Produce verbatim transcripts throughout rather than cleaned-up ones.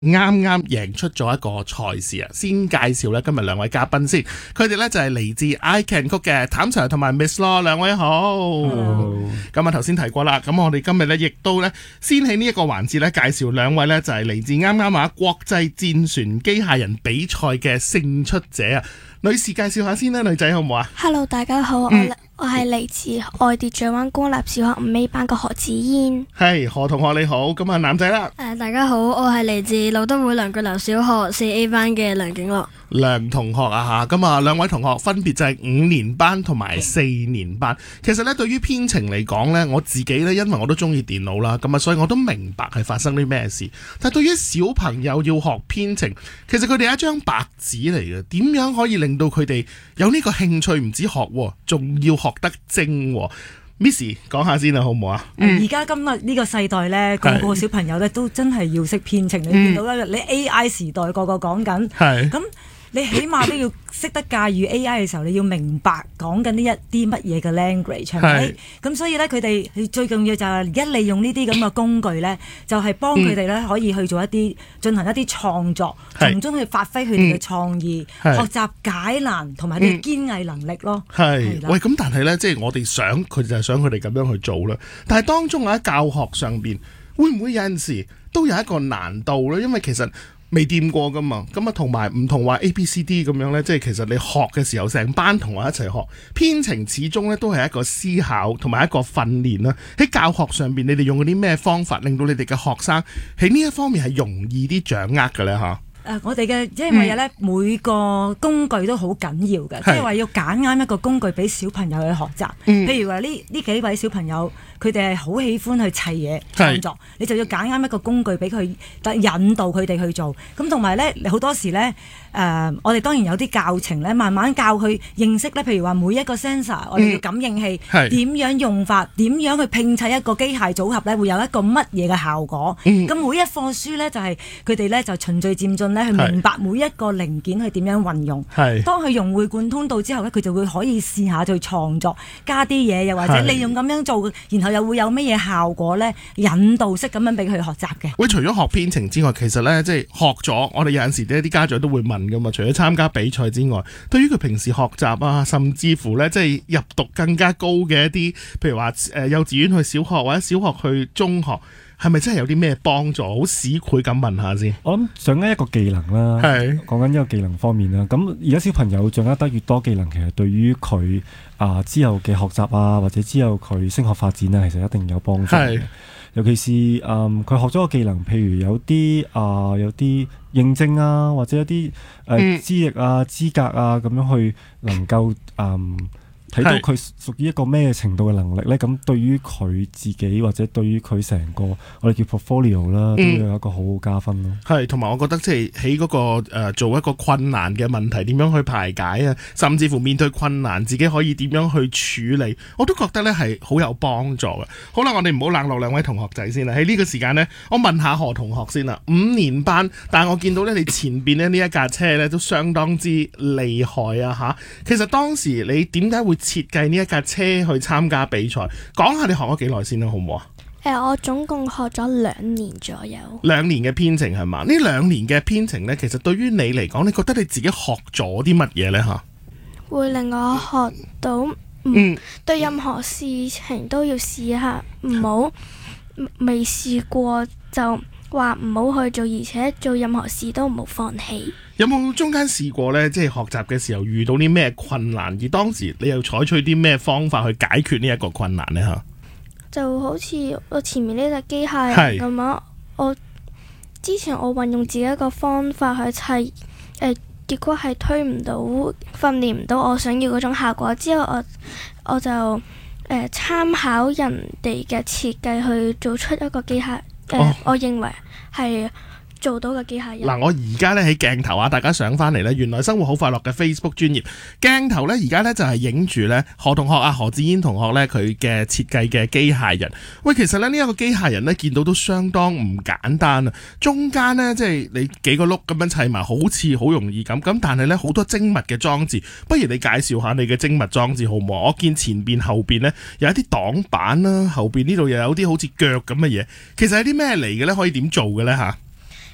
啱啱贏出咗一個賽事啊！先介紹咧今日兩位嘉賓先，佢哋咧就係嚟自 I Can Cook 嘅譚 Sir 同埋 Miss Law， 兩位好。咁啊頭先提過啦，咁我哋今日咧亦都咧先喺呢一個環節咧介紹兩位咧就係嚟自啱啱啊國際戰船機械人比賽嘅勝出者啊！女士介紹下先啦，女仔好唔好啊 ？Hello， 大家好， 嗯、 我我係嚟自愛蝶咀灣公立小學五 A 班嘅何子嫣。 係何同學你好，咁啊男仔啦。 誒、uh, 大家好，我係嚟自路德會梁鉅樓小學四 A 班嘅梁景樂。 梁同學啊嚇，咁啊兩位同學分別就係五年班同埋四年班。其實咧對於編程嚟講咧，我自己咧因為我都中意電腦啦，咁啊所以我都明白係發生啲咩事。但係對於小朋友要學編程，其實佢哋係一張白紙嚟嘅，點樣可以令到佢哋有呢個興趣？唔止學，仲要學得精。Miss 講下先啦，好唔好啊？ 而家今日呢個世代咧，個個小朋友咧都真係要識編程。你見到咧，你 A I 時代個個講緊，咁你起碼都要識得駕馭 A I 嘅時候，你要明白講緊呢一啲乜嘢嘅 language 係咪？咁所以咧，佢哋最重要就係而家利用呢啲咁嘅工具咧，就係幫佢哋咧可以去做一啲進行一啲創作，從中去發揮佢哋嘅創意，學習解難同埋啲堅毅能力咯。 係，喂，咁但係咧，即係我哋想佢就係想佢哋咁樣去做啦。但係當中喺教學上邊，會唔會有陣時都有一個難度咧？因為其實未掂過噶嘛，咁啊同埋唔同話 A B C D 咁樣呢，即係其實你學嘅時候成班同學一齊學編程，始終呢都係一個思考同埋一個訓練啦。喺教學上邊，你哋用嗰啲咩方法令到你哋嘅學生喺呢一方面係容易啲掌握嘅呢？嚇？ 誒、呃，我哋嘅因為咧、嗯、每個工具都好緊要嘅，即係話要揀啱一個工具俾小朋友去學習。嗯、譬如話呢呢幾位小朋友，佢哋係好喜歡去砌嘢創作，你就要揀啱一個工具俾佢，引導佢哋去做。咁同埋咧，好多時咧，誒、呃，我哋當然有啲教程咧，慢慢教佢認識咧。譬如話每一個 sensor，我哋嘅感應器點、嗯、樣用法，點樣去拼砌一個機械組合咧，會有一個乜嘢嘅效果。咁、嗯、每一課書咧，就係佢哋咧就循序漸進咧，去明白每一個零件去點樣運用。當佢融會貫通到之後咧，佢就會可以試下去創作，加啲嘢，又或者利用咁樣做，然後又會有乜嘢效果咧？引導式咁樣俾佢學習嘅。 喂，除咗學編程之外，其實咧即係學咗，我哋有陣時呢啲家長都會問噶嘛。除咗參加比賽之外，對於佢平時學習啊，甚至乎咧即係入讀更加高嘅一啲，譬如話誒幼稚園去小學或者小學去中學，係咪真係有啲咩幫助？好市儈咁問下先。 我諗掌握一個技能啦，講緊一個技能方面啦。咁而家小朋友掌握得越多技能，其實對於佢啊之後嘅學習啊，或者之後佢升學發展啊，其實一定有幫助嘅。尤其是誒佢、嗯、學咗個技能，譬如有啲啊、呃、有啲認證啊，或者一啲誒、呃嗯、資歷啊、資格啊咁樣去能夠誒。嗯睇到佢屬於一個咩程度嘅能力咧，咁對於佢自己或者對於佢成個我哋叫 portfolio 啦，都有一個好好加分咯。 係、嗯，同埋我覺得即係喺嗰個、呃、做一個困難嘅問題點樣去排解啊，甚至乎面對困難自己可以點樣去處理，我都覺得咧係好有幫助嘅。好啦，我哋唔好冷落兩位同學仔先啦。喺呢個時間呢，我問下何同學先啦。五年班，但係我見到咧你前邊咧呢一架車咧都相當之厲害啊嚇。其實當時你點解會設計呢一架車去參加比賽？講下你學咗幾耐先啦，好唔好啊？ 誒、呃，我總共學咗兩年左右。兩年嘅編程係嘛？呢兩年嘅編程呢，其實對於你嚟講，你覺得你自己學咗啲乜嘢呢？嚇， 會令我學到，嗯，對任何事情都要試下，唔好未試過就話唔好去做，而且做任何事都唔好放棄。 有冇中間試過呢？即係學習嘅時候遇到啲咩困難，而當時你又採取啲咩方法去解決呢一個困難呢？嚇， 就好似我前面呢隻機械人咁樣，我之前我運用自己一個方法去砌，誒、呃、結果係推唔到，訓練唔到我想要嗰種效果。之後我我就誒、呃、參考人哋嘅設計去做出一個機械，誒、呃哦、我認為係做到嘅機械人。嗱， 我而家咧喺鏡頭啊，大家上翻嚟咧，原來生活好快樂嘅 Facebook 專頁鏡頭咧，而家咧就係影住咧何同學啊，何子嫣同學咧佢嘅設計嘅機械人。喂，其實咧呢一個機械人咧見到都相當唔簡單啊！中間咧即係你幾個碌咁樣砌埋，好似好容易咁，咁但係咧好多精密嘅裝置。不如你介紹下你嘅精密裝置好唔好？我見前邊後邊咧有一啲擋板啦，後邊呢度又有啲好似腳咁嘅嘢。其實係啲咩嚟嘅咧？可以點做嘅咧吓？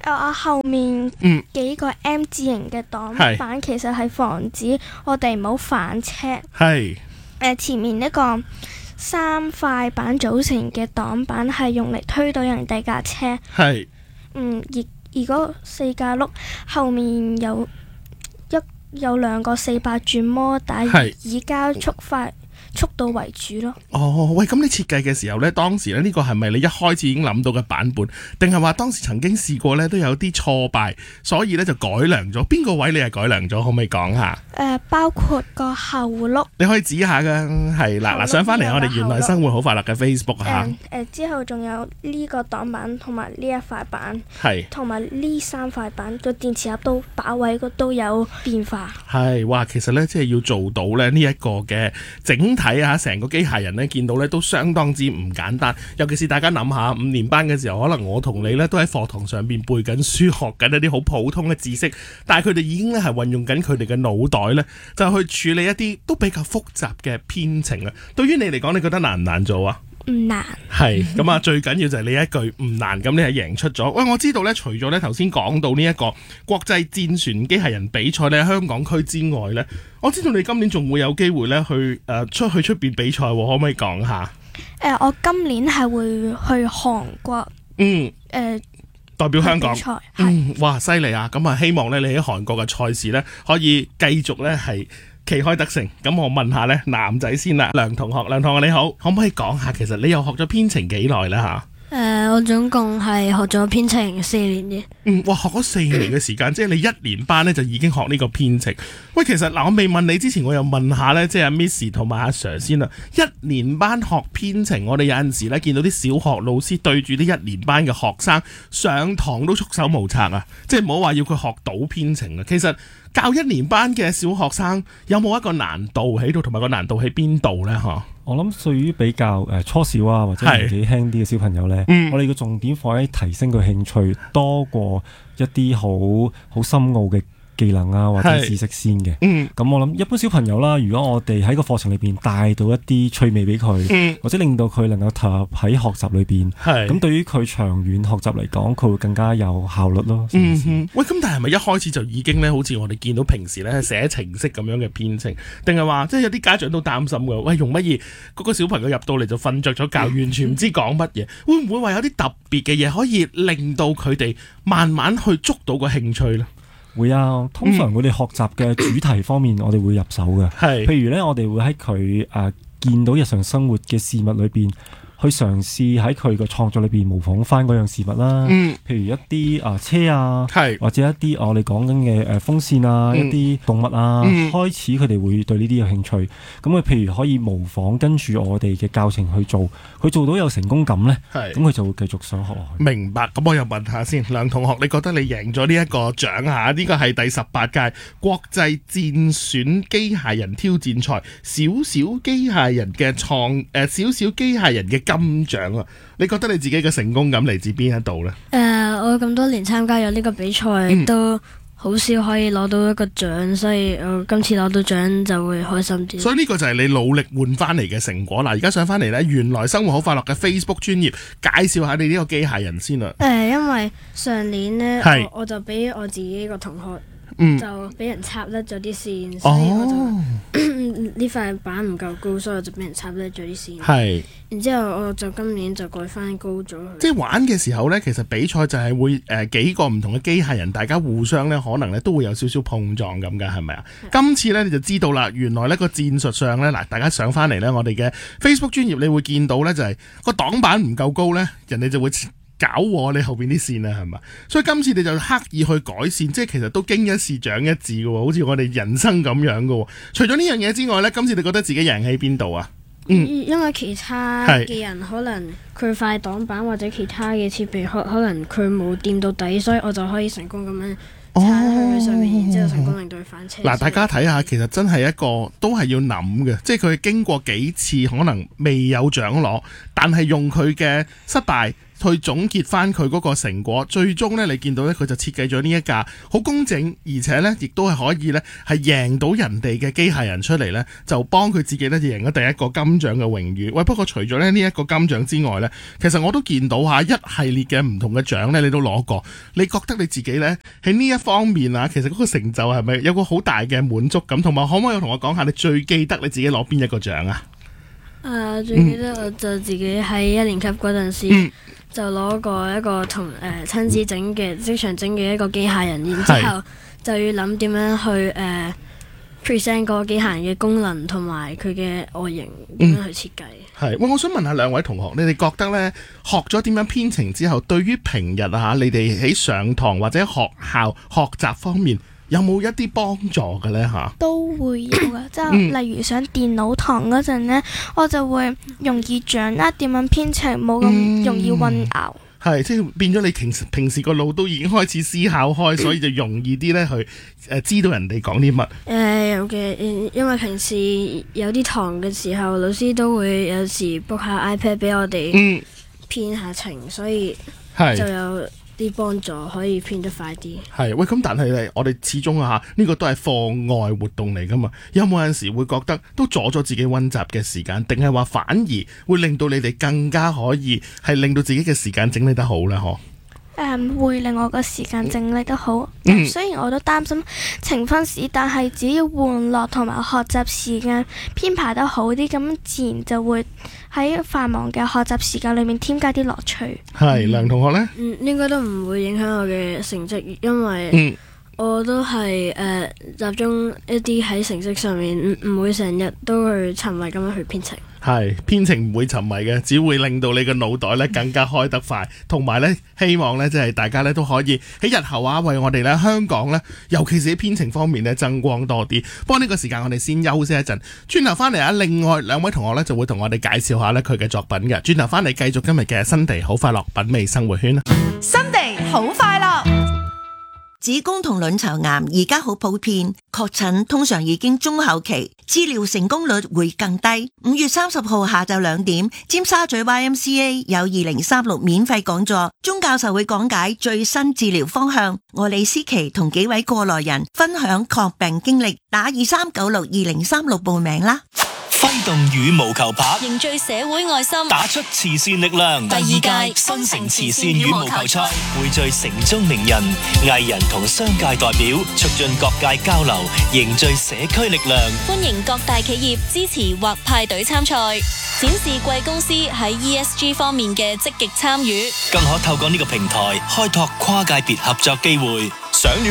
啊，後面幾個 M 字形嘅擋板其實係防止我哋唔好反車。 係。 誒，前面一個三塊板組成嘅擋板係用嚟推到人哋架車。 係。 嗯，而而嗰四架轆後面有一有兩個四百轉摩打，以加速快速度為主咯。 哦，喂，咁你設計嘅時候呢，當時咧呢個係咪你一開始已經諗到嘅版本，定係話當時曾經試過呢都有啲挫敗，所以呢就改良咗？邊個位你係改良咗？可唔可以講下？ 誒、呃，包括個後轆，你可以指下噶，係啦嗱，上翻嚟我哋原來生活好快樂嘅 Facebook 嚇。 誒、呃、之後仲有呢個擋板同埋呢一塊板， 係同埋呢三塊板個電池盒都把位個都有變化。 係哇，其實呢，即係要做到咧呢一個嘅整體。睇下成個機械人咧，見到咧都相當之唔簡單。尤其是大家諗下，五年班嘅時候，可能我同你咧都喺課堂上邊背緊書，學緊一啲好普通嘅知識，但係佢哋已經咧係運用緊佢哋嘅腦袋咧，就去處理一啲都比較複雜嘅編程啊。對於你嚟講，你覺得難唔難做啊？ 唔難。 係咁啊，最緊要就係你一句唔難，咁你係贏出咗。喂，我知道咧，除咗咧頭先講到呢一個國際戰船機械人比賽咧，香港區之外咧，我知道你今年仲會有機會咧去誒、呃、出去出邊比賽，可唔可以講下？ 誒、呃，我今年係會去韓國，嗯，誒、呃， 代表香港，嗯，哇，犀利啊！咁啊，希望咧你喺韓國嘅賽事咧可以繼續咧係旗開得勝。咁我問下咧男仔先啦，梁同學，梁同學你好，可唔可以講下其實你又學咗編程幾耐咧吓？ 誒、呃，我總共係學咗編程四年嘅。 嗯，哇，學咗四年嘅時間，即係你一年班咧就已經學呢個編程。喂，其實嗱，我未問你之前，我又問下咧，即係阿 Miss 同埋阿 Sir 先啦。一年班學編程，我哋有陣時咧見到啲小學老師對住啲一年班嘅學生上堂都束手無策啊！即係唔好話要佢學到編程啊。其實教一年班嘅小學生有冇一個難度喺度，同埋個難度喺邊度咧？嗬？ 我諗對於比較誒初小啊或者年紀輕啲嘅小朋友呢，我哋嘅重點放喺提升佢興趣多過一啲好好深奧嘅技能啊或者知識先嘅。咁、嗯、我諗一般小朋友啦，如果我哋喺個課程裏邊帶到一啲趣味俾佢、嗯，或者令到佢能夠投入喺學習裏邊，咁對於佢長遠學習嚟講，佢會更加有效率咯。 嗯哼，喂，咁但係咪一開始就已經咧，好似我哋見到平時咧寫程式咁樣嘅編程，定係話即係有啲家長都擔心㗎？喂，用乜嘢？嗰個小朋友入到嚟就瞓着咗覺，完全唔知講乜嘢，會唔會話有啲特別嘅嘢可以令到佢哋慢慢去捉到個興趣咧？ 會啊，通常我哋學習嘅主題方面，我哋會入手嘅。係、嗯，譬如咧，我哋會喺佢誒見到日常生活嘅事物裏邊，去嘗試喺佢個創作裏邊模仿翻嗰樣事物啦。嗯，譬如一啲啊、呃、車啊，或者一啲我哋講緊嘅誒風扇啊，嗯、一啲動物啊，嗯、開始佢哋會對呢啲有興趣。咁啊，譬如可以模仿跟住我哋嘅教程去做，佢做到有成功感咧，咁佢就會繼續想學落去。明白。咁我又問下先，梁同學，你覺得你贏咗呢一個獎嚇？呢個係第十八屆國際戰選機械人挑戰賽，小小機械人嘅創誒小小機械人嘅金獎啊！你覺得你自己嘅成功感嚟自邊一度呢？ 誒、呃，我咁多年參加咗呢個比賽、嗯，都好少可以攞到一個獎，所以我今次攞到獎就會開心啲。所以呢個就係你努力換翻嚟嘅成果啦！而家上翻嚟呢，原來生活好快樂嘅 Facebook 專頁介紹下你呢個機械人先啦。誒、 呃，因為上年呢，我，我就俾我自己個同學。嗯、就俾人插甩咗啲線，所以我就呢塊板唔夠高，所以我就俾人插甩咗啲線。係，然之後我就今年就改翻高咗。 即係玩嘅時候呢，其實比賽就係會誒、呃、幾個唔同嘅機械人，大家互相呢可能呢都會有少少碰撞咁㗎，係咪啊？今次呢，你就知道啦，原來呢個戰術上呢，嗱，大家上翻嚟呢，我哋嘅 Facebook 專頁，你會見到呢，就係、是、個擋板唔夠高呢，人哋就會搞我你後邊啲線啊，係嘛？所以今次你就刻意去改善，即係其實都經一事長一智嘅，好似我哋人生咁樣嘅。除咗呢樣嘢之外呢，今次你覺得自己贏喺邊度啊？ 嗯，因為其他嘅人可能佢塊擋板或者其他嘅設備可可能佢冇掂到底，所以我就可以成功咁樣踩去佢上面，然之後成功令到佢翻車。嗱，大家睇下，其實真係一個都係要諗嘅，即係佢經過幾次可能未有獎攞，但係用佢嘅失敗去總結翻佢嗰個成果，最終呢，你見到呢，佢就設計咗呢一架好工整，而且呢亦都係可以呢係贏到人哋嘅機械人出嚟呢，就幫佢自己呢贏咗第一個金獎嘅榮譽。喂，不過除咗呢呢一個金獎之外呢，其實我都見到下一系列嘅唔同嘅獎呢，你都攞過。你覺得你自己呢喺呢一方面啊，其實嗰個成就係咪有個好大嘅滿足感？同埋可唔可以同我講下你最記得你自己攞邊一個獎啊？ 誒、uh, 最記得我就自己喺一年級嗰陣時、嗯、就攞過一個同誒親自整嘅即場整嘅一個機械人，然之後就要諗點樣去誒、uh, present 個機械人嘅功能同埋佢嘅外形點樣去設計。 係、嗯，喂，我想問下兩位同學，你哋覺得呢學咗點樣編程之後，對於平日啊你哋喺上堂或者學校學習方面，有冇一啲幫助嘅呢？嚇？都會有嘅，即係例如上電腦堂嗰陣呢，我就會容易掌握點樣編程，冇咁容易混淆。 係、嗯，即係變咗你平時平時個腦都已經開始思考開，所以就容易啲呢去誒知道人哋講啲乜。誒有嘅，因為平時有啲堂嘅時候，老師都會有時 book 下 iPad 俾我哋編下程，嗯、所以就有啲幫助，可以編得快啲。 係喂，咁但係咧，我哋始終啊嚇，呢個都係課外活動嚟噶嘛。有冇陣時會覺得都阻咗自己溫習嘅時間，定係話反而會令到你哋更加可以係令到自己嘅時間整理得好咧？嗬？ 誒、um, 會令我個時間整理得好。嗯、雖然我都擔心呈分試，但係只要玩樂同埋學習時間編排得好啲，咁自然就會喺繁忙嘅學習時間裏面添加啲樂趣。 係梁同學呢？ 嗯，應該都唔會影響我嘅成績，因為我都係誒、呃、集中一啲喺成績上面，唔唔會成日都去沉迷咁樣去編程。 係編程唔會沉迷嘅，只會令到你嘅腦袋咧更加開得快，同埋咧希望咧即係大家咧都可以喺日後啊為我哋咧香港咧，尤其是喺編程方面咧增光多啲。不過呢個時間我哋先休息一陣，轉頭翻嚟啊，另外兩位同學咧就會同我哋介紹下咧佢嘅作品嘅。轉頭翻嚟繼續今日嘅新地好快樂品味生活圈啦。 新地好快樂。子宮同卵巢癌而家好普遍，確診通常已經中後期，治療成功率會更低。五月三十號下晝兩點，尖沙咀 Y M C A 有二零三六免費講座，鐘教授會講解最新治療方向。我李思琪同幾位過來人分享抗病經歷，打二三九六二零三六報名啦。 揮動羽毛球拍， 凝聚社會愛心， 打出慈善力量。 第二屆新城慈善羽毛球賽匯聚城中名人、藝人同商界代表，促進各界交流，凝聚社區力量。 歡迎各大企業支持或派隊參賽，展示貴公司喺 E S G 方面嘅積極參與， 更可透過呢個平台開拓跨界別合作機會。想了